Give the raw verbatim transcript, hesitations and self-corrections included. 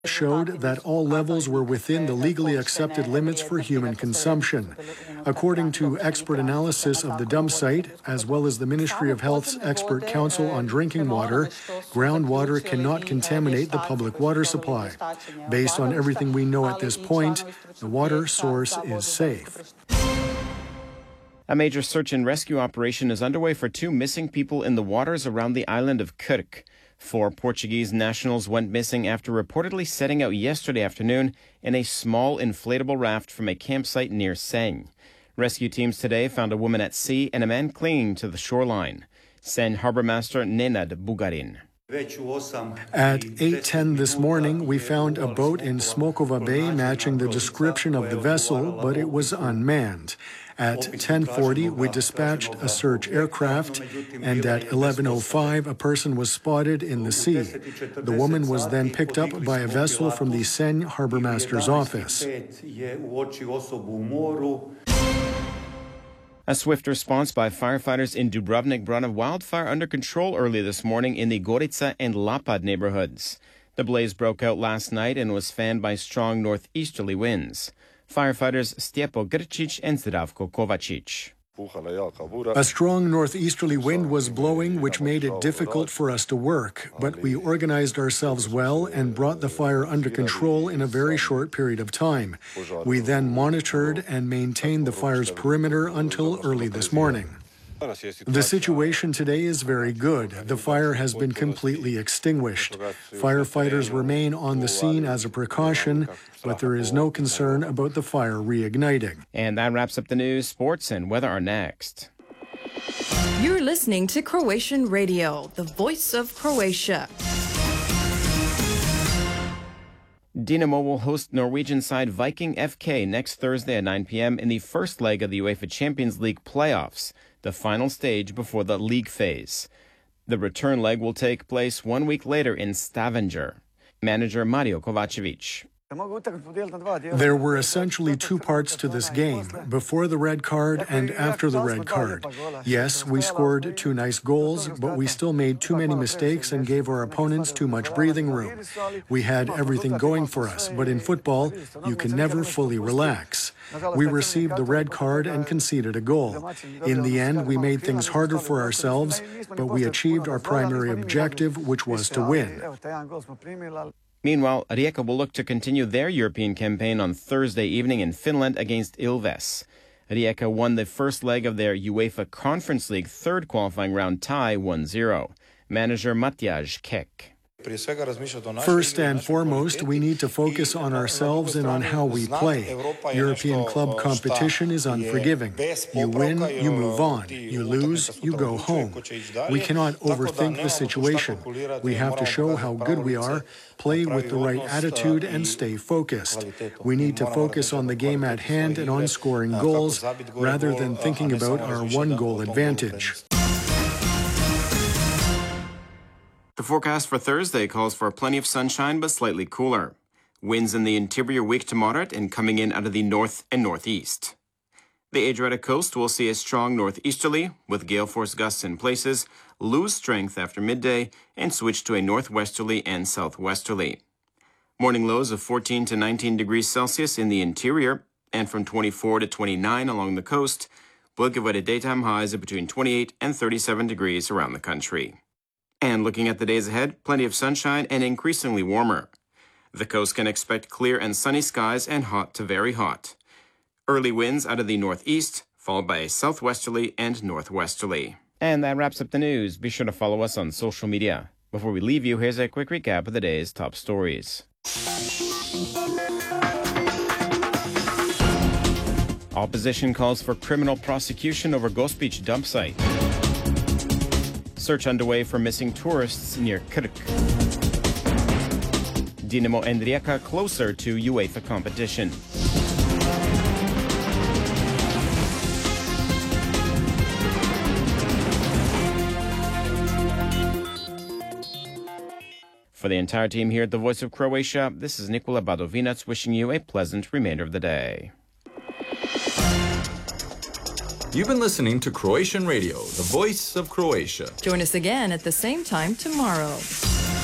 showed that all levels were within the legally accepted limits for human consumption. According to expert analysis of the dump site, as well as the Ministry of Health's Expert Council on Drinking Water, groundwater cannot contaminate the public water supply. Based on everything we know at this point, the water source is safe. A major search and rescue operation is underway for two missing people in the waters around the island of Kirk. Four Portuguese nationals went missing after reportedly setting out yesterday afternoon in a small inflatable raft from a campsite near Seine. Rescue teams today found a woman at sea and a man clinging to the shoreline. Seine Harbour Master Nenad Bugarin. At eight ten this morning, we found a boat in Smokova Bay matching the description of the vessel, but it was unmanned. At ten forty, we dispatched a search aircraft, and at eleven oh five, a person was spotted in the sea. The woman was then picked up by a vessel from the Seine Harbour Master's office. A swift response by firefighters in Dubrovnik brought a wildfire under control early this morning in the Gorica and Lapad neighborhoods. The blaze broke out last night and was fanned by strong northeasterly winds. Firefighters Stjepo Grčić and Zdravko Kovačić. A strong northeasterly wind was blowing, which made it difficult for us to work, but we organized ourselves well and brought the fire under control in a very short period of time. We then monitored and maintained the fire's perimeter until early this morning. The situation today is very good. The fire has been completely extinguished. Firefighters remain on the scene as a precaution, but there is no concern about the fire reigniting. And that wraps up the news. Sports and weather are next. You're listening to Croatian Radio, the voice of Croatia. Dinamo will host Norwegian side Viking F K next Thursday at nine p.m. in the first leg of the UEFA Champions League playoffs, the final stage before the league phase. The return leg will take place one week later in Stavanger. Manager Mario Kovacevic. There were essentially two parts to this game, before the red card and after the red card. Yes, we scored two nice goals, but we still made too many mistakes and gave our opponents too much breathing room. We had everything going for us, but in football, you can never fully relax. We received the red card and conceded a goal. In the end, we made things harder for ourselves, but we achieved our primary objective, which was to win. Meanwhile, Rijeka will look to continue their European campaign on Thursday evening in Finland against Ilves. Rijeka won the first leg of their UEFA Conference League third qualifying round tie one zero. Manager Matjaž Kek. First and foremost, we need to focus on ourselves and on how we play. European club competition is unforgiving. You win, you move on. You lose, you go home. We cannot overthink the situation. We have to show how good we are, play with the right attitude, and stay focused. We need to focus on the game at hand and on scoring goals, rather than thinking about our one-goal advantage. The forecast for Thursday calls for plenty of sunshine but slightly cooler. Winds in the interior weak to moderate and coming in out of the north and northeast. The Adriatic coast will see a strong northeasterly with gale force gusts in places, lose strength after midday, and switch to a northwesterly and southwesterly. Morning lows of fourteen to nineteen degrees Celsius in the interior and from twenty-four to twenty-nine along the coast will give way to daytime highs of between twenty-eight and thirty-seven degrees around the country. And looking at the days ahead, plenty of sunshine and increasingly warmer. The coast can expect clear and sunny skies and hot to very hot. Early winds out of the northeast, followed by a southwesterly and northwesterly. And that wraps up the news. Be sure to follow us on social media. Before we leave you, here's a quick recap of the day's top stories. Opposition calls for criminal prosecution over Gospić dump site. Search underway for missing tourists near Krk. Dinamo and Rijeka closer to UEFA competition. For the entire team here at the Voice of Croatia, this is Nikola Badovinac wishing you a pleasant remainder of the day. You've been listening to Croatian Radio, the voice of Croatia. Join us again at the same time tomorrow.